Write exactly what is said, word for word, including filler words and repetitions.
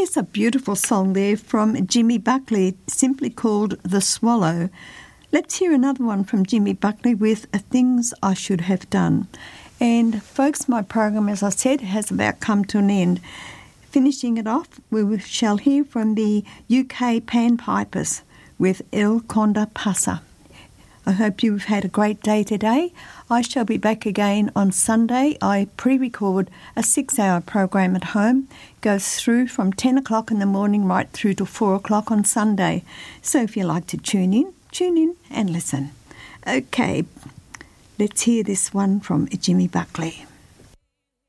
There's a beautiful song there from Jimmy Buckley, simply called The Swallow. Let's hear another one from Jimmy Buckley with Things I Should Have Done. And folks, my program, as I said, has about come to an end. Finishing it off, we shall hear from the U K Panpipers with El Conda Pasa. I hope you've had a great day today. I shall be back again on Sunday. I pre-record a six-hour program at home. Goes through from ten o'clock in the morning right through to four o'clock on Sunday. So if you like to tune in, tune in and listen. Okay, let's hear this one from Jimmy Buckley.